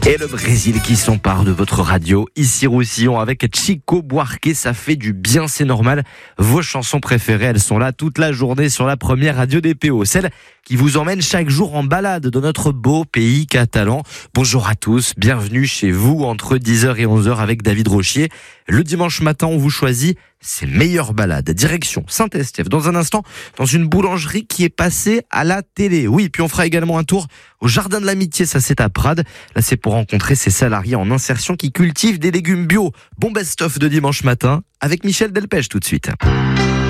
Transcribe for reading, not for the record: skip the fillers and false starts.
Et le Brésil qui s'empare de votre radio, ici Roussillon avec Chico Buarque, ça fait du bien, c'est normal. Vos chansons préférées, elles sont là toute la journée sur la première radio des PO, celle qui vous emmène chaque jour en balade dans notre beau pays catalan. Bonjour à tous, bienvenue chez vous entre 10h et 11h avec David Rochier. Le dimanche matin, on vous choisit ses meilleures balades. Direction Saint-Estèphe, dans un instant, dans une boulangerie qui est passée à la télé. Oui, puis on fera également un tour au Jardin de l'Amitié, ça c'est à Prades. Là, c'est pour rencontrer ces salariés en insertion qui cultivent des légumes bio. Bon best-of de dimanche matin avec Michel Delpech tout de suite.